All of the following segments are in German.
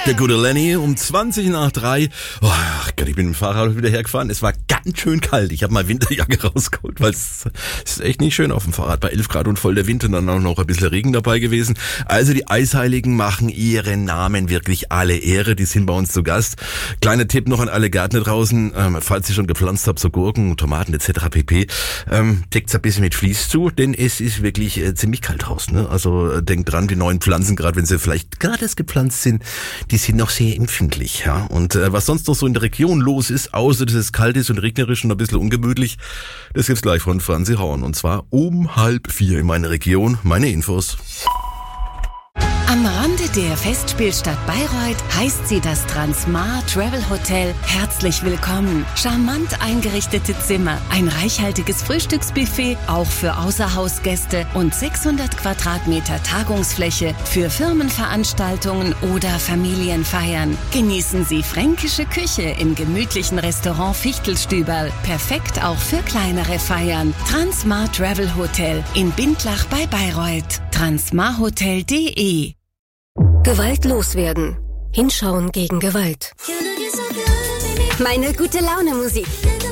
Der gute Lenny um 20 nach 3. Oh Gott, ich bin mit dem Fahrrad wieder hergefahren. Es war ganz schön kalt. Ich habe mal Winterjacke rausgeholt, weil es ist echt nicht schön auf dem Fahrrad. Bei 11 Grad und voll der Wind und dann auch noch ein bisschen Regen dabei gewesen. Also die Eisheiligen machen ihren Namen wirklich alle Ehre. Die sind bei uns zu Gast. Kleiner Tipp noch an alle Gärtner draußen. Falls ihr schon gepflanzt habt, so Gurken, Tomaten etc. pp. Deckt's ein bisschen mit Vlies zu, denn es ist wirklich ziemlich kalt draußen. Ne? Also denkt dran, die neuen Pflanzen, gerade wenn sie vielleicht gerade erst gepflanzt sind, die sind noch sehr empfindlich. Ja? Und was sonst noch so in der Region los ist, außer dass es kalt ist und regnerisch und ein bisschen ungemütlich, das gibt's gleich von Franzi Horn. Und zwar um 3:30 in meiner Region. Meine Infos. Am Rande der Festspielstadt Bayreuth heißt sie das Transmar Travel Hotel herzlich willkommen. Charmant eingerichtete Zimmer, ein reichhaltiges Frühstücksbuffet, auch für Außerhausgäste und 600 Quadratmeter Tagungsfläche für Firmenveranstaltungen oder Familienfeiern. Genießen Sie fränkische Küche im gemütlichen Restaurant Fichtelstüberl. Perfekt auch für kleinere Feiern. Transmar Travel Hotel in Bindlach bei Bayreuth. transmarhotel.de. Gewalt loswerden. Hinschauen gegen Gewalt. Meine gute Laune Musik.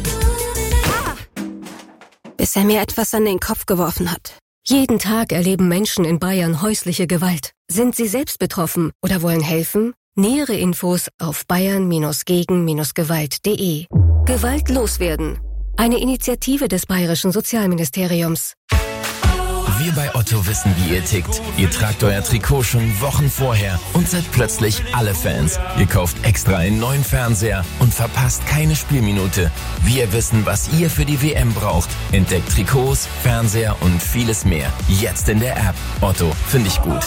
Bis er mir etwas an den Kopf geworfen hat. Jeden Tag erleben Menschen in Bayern häusliche Gewalt. Sind sie selbst betroffen oder wollen helfen? Nähere Infos auf bayern-gegen-gewalt.de. Gewalt loswerden. Eine Initiative des Bayerischen Sozialministeriums. Wir bei Otto wissen, wie ihr tickt. Ihr tragt euer Trikot schon Wochen vorher und seid plötzlich alle Fans. Ihr kauft extra einen neuen Fernseher und verpasst keine Spielminute. Wir wissen, was ihr für die WM braucht. Entdeckt Trikots, Fernseher und vieles mehr. Jetzt in der App. Otto, finde ich gut.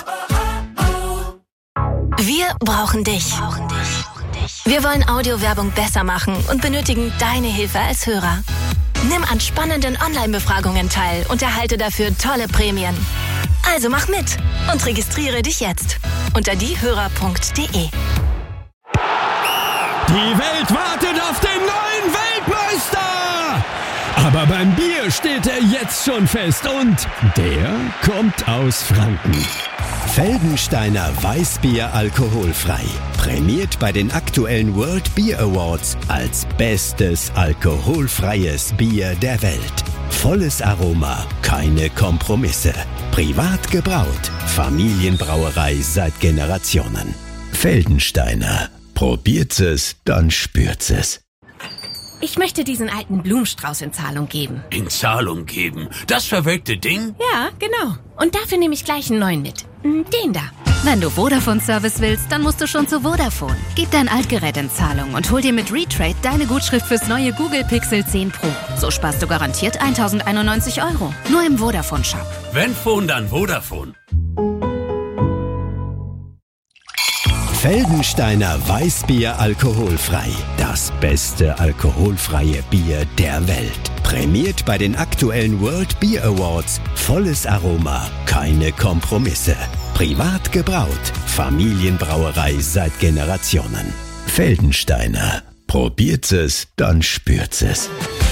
Wir brauchen dich. Wir wollen Audiowerbung besser machen und benötigen deine Hilfe als Hörer. Nimm an spannenden Online-Befragungen teil und erhalte dafür tolle Prämien. Also mach mit und registriere dich jetzt unter diehörer.de. Die Welt wartet auf den neuen Weltmeister! Aber beim Bier steht er jetzt schon fest und der kommt aus Franken. Feldensteiner Weißbier alkoholfrei. Prämiert bei den aktuellen World Beer Awards als bestes alkoholfreies Bier der Welt. Volles Aroma, keine Kompromisse. Privat gebraut. Familienbrauerei seit Generationen. Feldensteiner. Probiert es, dann spürt's es. Ich möchte diesen alten Blumenstrauß in Zahlung geben. In Zahlung geben? Das verwelkte Ding? Ja, genau. Und dafür nehme ich gleich einen neuen mit. Den da. Wenn du Vodafone-Service willst, dann musst du schon zu Vodafone. Gib dein Altgerät in Zahlung und hol dir mit Retrade deine Gutschrift fürs neue Google Pixel 10 Pro. So sparst du garantiert 1.091 €. Nur im Vodafone-Shop. Wenn Phone, dann Vodafone. Feldensteiner Weißbier alkoholfrei. Das beste alkoholfreie Bier der Welt. Prämiert bei den aktuellen World Beer Awards. Volles Aroma, keine Kompromisse. Privat gebraut. Familienbrauerei seit Generationen. Feldensteiner. Probiert es, dann spürt's es.